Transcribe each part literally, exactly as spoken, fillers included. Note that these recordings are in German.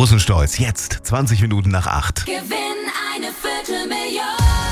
Großen Stolz, jetzt zwanzig Minuten nach acht. Gewinn eine Viertelmillion.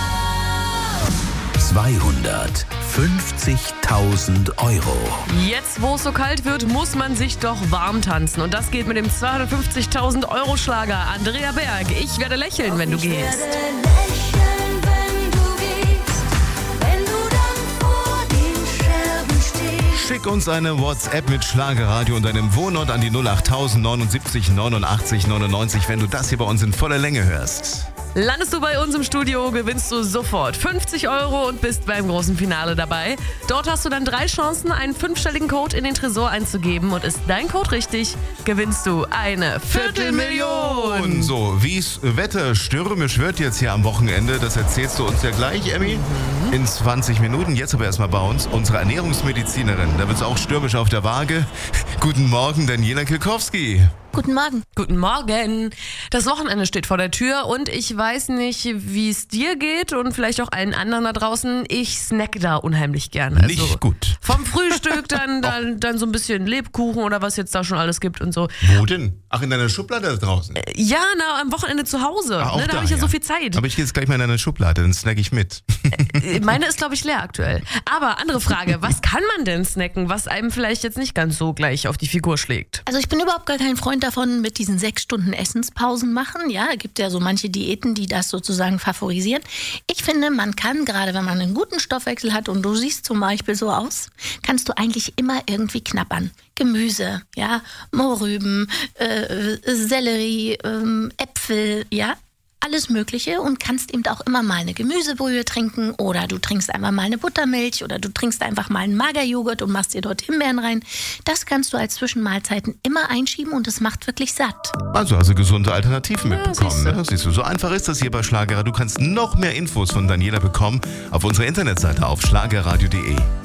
zweihundertfünfzigtausend Euro. Jetzt, wo es so kalt wird, muss man sich doch warm tanzen. Und das geht mit dem zweihundertfünfzigtausend Euro Schlager. Andrea Berg, ich werde lächeln, wenn du Ich gehst. werde lächeln, wenn du gehst, wenn du dann vor den Scherben stehst. Schick uns eine WhatsApp mit Schlagerradio und deinem Wohnort an die null acht neunundsiebzig neunundachtzig neunundneunzig, wenn du das hier bei uns in voller Länge hörst. Landest du bei uns im Studio, gewinnst du sofort fünfzig Euro und bist beim großen Finale dabei. Dort hast du dann drei Chancen, einen fünfstelligen Code in den Tresor einzugeben. Und ist dein Code richtig, gewinnst du eine Viertelmillion. So, wie's Wetter stürmisch wird jetzt hier am Wochenende, das erzählst du uns ja gleich, Emmy, mhm. in zwanzig Minuten. Jetzt aber erstmal bei uns unsere Ernährungsmedizinerin. Da wird's auch stürmisch auf der Waage. Guten Morgen, Daniela Kilkowski. Guten Morgen. Guten Morgen. Das Wochenende steht vor der Tür und ich weiß nicht, wie es dir geht und vielleicht auch allen anderen da draußen. Ich snacke da unheimlich gerne. Also Nicht gut. Vom Frühstück dann, dann, dann so ein bisschen Lebkuchen oder was jetzt da schon alles gibt und so. Wo denn? Ach, in deiner Schublade da draußen? Ja, na, am Wochenende zu Hause. Ah, auch ne, da da, habe ich ja, ja so viel Zeit. Aber ich gehe jetzt gleich mal in deine Schublade, dann snack ich mit. Meine ist, glaube ich, leer aktuell. Aber andere Frage, was kann man denn snacken, was einem vielleicht jetzt nicht ganz so gleich auf die Figur schlägt? Also ich bin überhaupt gar kein Freund davon, mit diesen sechs Stunden Essenspausen machen. Ja, es gibt ja so manche Diäten, die das sozusagen favorisieren. Ich finde, man kann, gerade wenn man einen guten Stoffwechsel hat und du siehst zum Beispiel so aus, kannst du eigentlich immer irgendwie knabbern. Gemüse, ja, Mohrrüben, äh, Sellerie, äh, Äpfel, ja. Alles Mögliche und kannst eben auch immer mal eine Gemüsebrühe trinken oder du trinkst einfach mal eine Buttermilch oder du trinkst einfach mal einen Magerjoghurt und machst dir dort Himbeeren rein. Das kannst du als Zwischenmahlzeiten immer einschieben und es macht wirklich satt. Also hast du gesunde Alternativen Ja, mitbekommen. siehst du. Ne? Siehst du, so einfach ist das hier bei Schlagerer. Du kannst noch mehr Infos von Daniela bekommen auf unserer Internetseite auf schlagerradio punkt de.